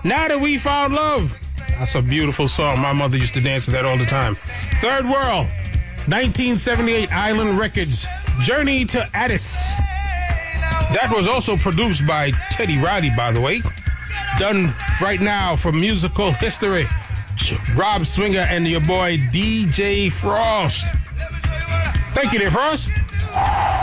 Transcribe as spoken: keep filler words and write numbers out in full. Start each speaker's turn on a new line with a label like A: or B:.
A: Now That We Found Love. That's a beautiful song. My mother used to dance to that all the time. Third World, nineteen seventy-eight, Island Records, Journey to Addis. That was also produced by Teddy Riley, by the way. Done right now for musical history. Rob Swinger and your boy D J Frost. Thank you there, Frost.